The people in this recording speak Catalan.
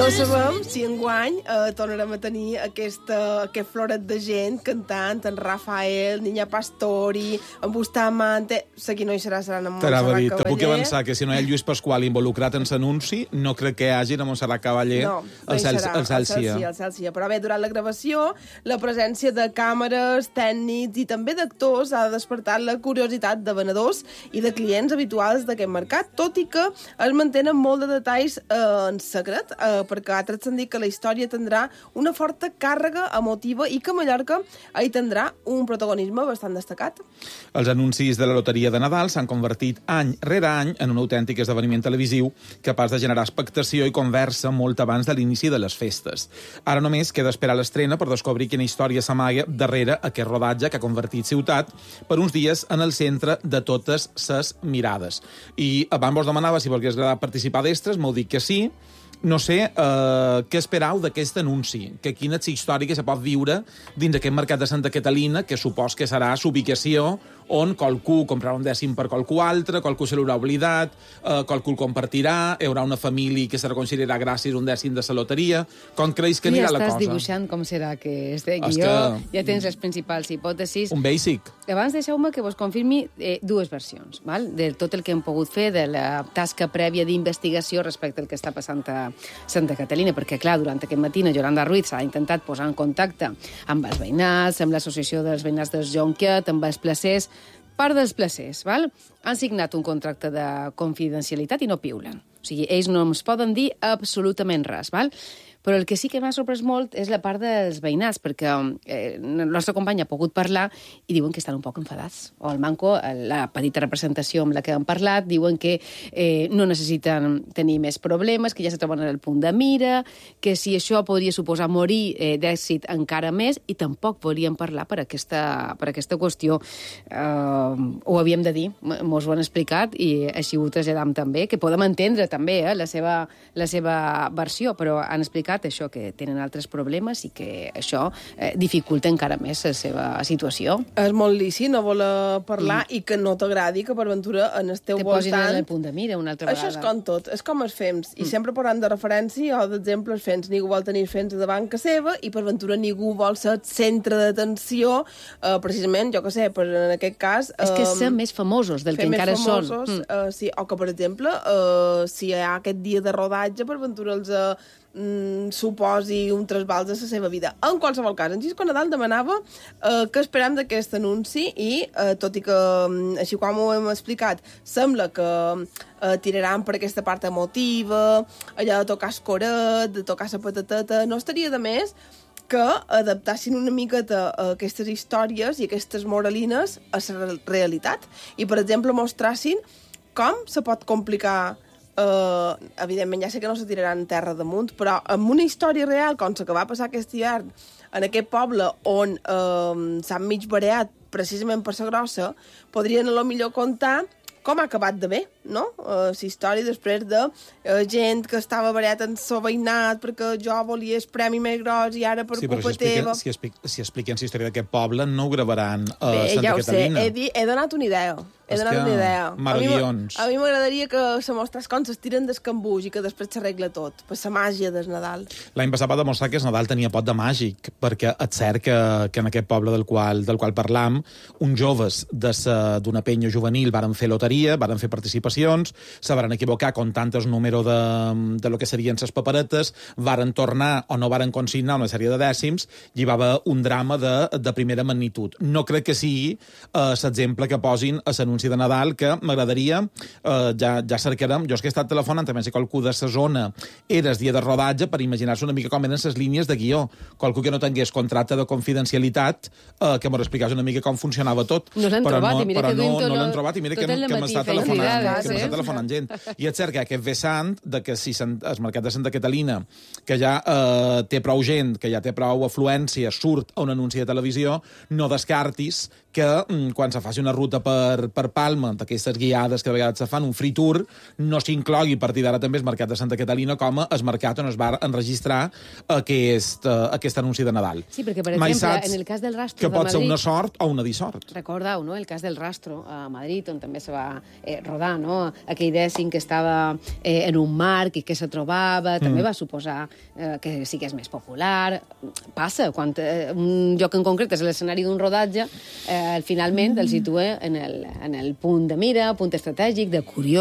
sabem si enguany tornarem a tenir aquest floret de gent cantant, en Rafael, Niña Pastori, en Bustamante... Sé qui no hi serà en Montserrat Cavaller. Te puc avançar que si no hi ha Lluís Pasqual involucrat en l'anunci, no crec que hi hagi a Montserrat Cavaller el Celsia. Però bé, durant la gravació, la presència de càmeres, tècnics i també d'actors ha despertat la curiositat de venedors i de clients habituals d'aquest mercat, tot i que es mantenen molt de detalls en secret, perquè altres han dit que la història tindrà una forta càrrega emotiva i que Mallorca hi tindrà un protagonisme bastant destacat. Els anuncis de la loteria de Nadal s'han convertit any rere any en un autèntic esdeveniment televisiu capaç de generar expectació i conversa molt abans de l'inici de les festes. Ara només queda esperar l'estrena per descobrir quina història s'amaga darrere aquest rodatge que ha convertit ciutat per uns dies en el centre de totes ses mirades. I abans vos demanava si volgués participar d'estres, m'heu dit que sí. No sé què esperau d'aquest anunci, que quina història se pot viure dins aquest mercat de Santa Catalina, que supos que serà l'ubicació on qualcú comprarà un dècim per qualcú altre, qualcú se l'haurà oblidat, qualcú el compartirà, hi haurà una família que se reconciliarà gràcies a un dècim de la loteria. Com creus que anirà la cosa? Ja estàs dibuixant com serà aquest guió, ja tens les principals hipòtesis. Un basic. Abans deixeu-me que vos confirmi dues versions, val? De tot el que hem pogut fer, de la tasca prèvia d'investigació respecte al que està passant a Santa Catalina, perquè, clar, durant aquest matí Yolanda Ruiz s'ha intentat posar en contacte amb els veïnats, amb l'associació dels veïnats dels Jonquiet, amb els placers. Part dels placers, val? Han signat un contracte de confidencialitat i no piulen. O sigui, ells no ens poden dir absolutament res, val? Però el que sí que m'ha sorprès molt és la part dels veïnats, perquè la nostra companya ha pogut parlar i diuen que estan un poc enfadats. O el Manco, la petita representació amb la que han parlat, diuen que no necessiten tenir més problemes, que ja se troben en el punt de mira, que si això podria suposar morir d'èxit encara més, i tampoc volien parlar per aquesta qüestió. Ho havíem de dir, mos ho han explicat, i així ho traslladam també, que podem entendre també la seva versió, però han explicat això, que tenen altres problemes i que això dificulta encara més la seva situació. És molt lícit no voler parlar i que no t'agradi que per ventura en el teu voltant... Te posin en el punt de mira una altra vegada. Això és com tot, és com els fems. I sempre posant de referència o d'exemple els fems. Ningú vol tenir fems davant que seva i per ventura ningú vol ser centre d'atenció, precisament, jo que sé, per en aquest cas... És que ser més famosos del que encara són. Sí, o que, per exemple, si hi ha aquest dia de rodatge, per ventura els... suposi un trasbals de la seva vida. En qualsevol cas, en Xisco Nadal demanava que esperem d'aquest anunci i, tot i que, així com ho hem explicat, sembla que tiraran per aquesta part emotiva, allò de tocar el coret, de tocar la patateta, no estaria de més que adaptassin una miqueta aquestes històries i aquestes moralines a la realitat. I, per exemple, mostrassin com se pot complicar evidentment ja sé que no se tiraran terra damunt, però amb una història real, com la que va passar aquest hivern en aquest poble on s'han mig bareat precisament per la grossa, podrien a lo millor contar com ha acabat de bé, no? La història després de gent que estava bareat en el veïnat perquè jo volia el premi més gros i ara per culpa teva... Si expliquen la història d'aquest poble, no ho gravaran a Santa Catalina. Ja ho sé, he donat una idea. Maravillosos. A mi m'agradaria que se mostrés com s'estiren del cambuix i que després s'arregla tot, per la màgia del Nadal. L'any passat va demostrar que el Nadal tenia pot de màgic, perquè és cert que en aquest poble del qual parlam, uns joves d'una penya juvenil varen fer loteria, varen fer participacions, se varen equivocar comptant el número de lo que serien les paperetes, varen tornar o no varen consignar una sèrie de dècims, i hi va haver un drama de primera magnitud. No crec que sigui l'exemple que posin a l'anunci de Nadal, que m'agradaria, ja cercarem, jo és que he estat telefonant també si qualcú de la zona era el dia de rodatge per imaginar-se una mica com eren les línies de guió. Qualcú que no tingués contracte de confidencialitat, que m'ho explicés una mica com funcionava tot. No l'han trobat, i mira que duim no l'han trobat, i mira que m'està telefonant gent. I és cert que aquest vessant de que si el mercat de Santa Catalina, que ja té prou gent, que ja té prou afluència, surt a un anunci de televisió, no descartis que quan se faci una ruta per Palma, d'aquestes guiades que de vegades se fan, un free tour, no s'inclogui a partir d'ara també el mercat de Santa Catalina com a el mercat on es va enregistrar aquest anunci de Nadal. Sí, perquè, per exemple, en el cas del Rastro de Madrid... Que pot ser una sort o una dissort. Recordeu, no?, el cas del Rastro a Madrid, on també se va rodar, no?, no? Aquell dècim que estava en un marc i que se trobava, també va suposar que sigués més popular. Passa, quan un lloc en concret és l'escenari d'un rodatge, finalment el situa en el punt de mira, punt estratègic, de curiós,